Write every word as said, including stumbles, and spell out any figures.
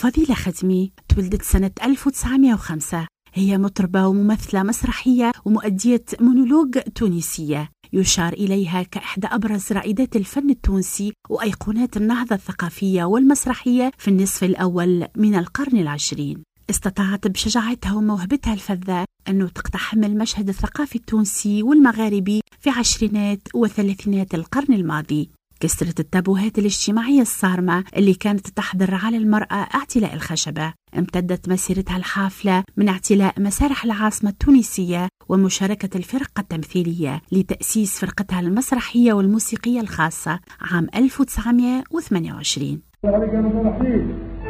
فضيلة ختمي تولدت سنة ألف وتسعمائة وخمسة، هي مطربة وممثلة مسرحية ومؤدية مونولوج تونسية يشار إليها كإحدى أبرز رائدات الفن التونسي وأيقونات النهضة الثقافية والمسرحية في النصف الأول من القرن العشرين. استطاعت بشجاعتها وموهبتها الفذة أنه تقتحم المشهد الثقافي التونسي والمغاربي في عشرينات وثلاثينات القرن الماضي. كسرت التابوهات الاجتماعية الصارمة اللي كانت تحظر على المرأة اعتلاء الخشبة. امتدت مسيرتها الحافلة من اعتلاء مسارح العاصمة التونسية ومشاركة الفرق التمثيلية لتأسيس فرقتها المسرحية والموسيقية الخاصة عام ألف وتسعمائة وثمانية وعشرين.